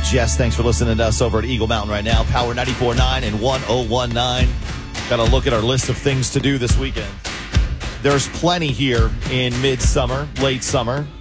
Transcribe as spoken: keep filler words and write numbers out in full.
Jess, thanks for listening to us over at Eagle Mountain right now. Power ninety-four point nine and one oh one point nine. Got to look at our list of things to do this weekend. There's plenty here in midsummer, late summer.